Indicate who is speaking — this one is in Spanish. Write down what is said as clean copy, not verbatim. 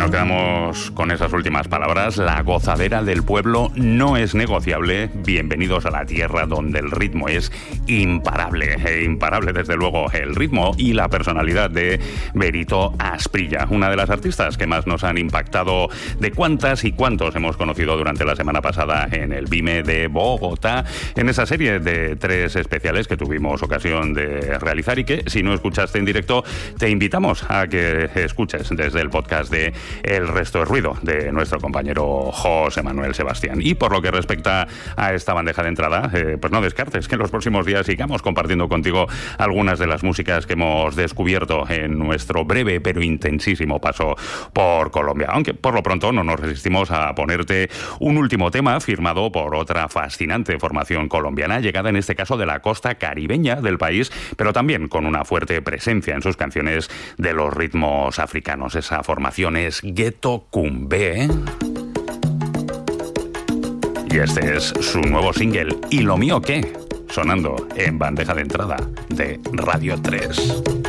Speaker 1: nos quedamos con esas últimas palabras. La gozadera del pueblo no es negociable. Bienvenidos a la tierra donde el ritmo es imparable. Imparable, desde luego, el ritmo y la personalidad de Berito Asprilla, una de las artistas que más nos han impactado, de cuántas y cuántos hemos conocido durante la semana pasada en el BIME de Bogotá, en esa serie de 3 especiales que tuvimos ocasión de realizar y que, si no escuchaste en directo, te invitamos a que escuches desde el podcast de El Resto es Ruido, de nuestro compañero José Manuel Sebastián. Y por lo que respecta a esta bandeja de entrada, pues no descartes que en los próximos días sigamos compartiendo contigo algunas de las músicas que hemos descubierto en nuestro breve pero intensísimo paso por Colombia. Aunque por lo pronto no nos resistimos a ponerte un último tema firmado por otra fascinante formación colombiana, llegada en este caso de la costa caribeña del país, pero también con una fuerte presencia en sus canciones de los ritmos africanos. Esa formación es Ghetto Kumbé. Y este es su nuevo single, ¿Y lo mío qué?, sonando en bandeja de entrada de Radio 3.